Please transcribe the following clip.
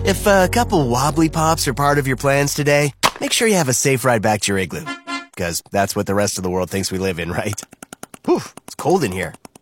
If a couple wobbly pops are part of your plans today, make sure you have a safe ride back to your igloo. Because that's what the rest of the world thinks we live in, right? Whew, it's cold in here.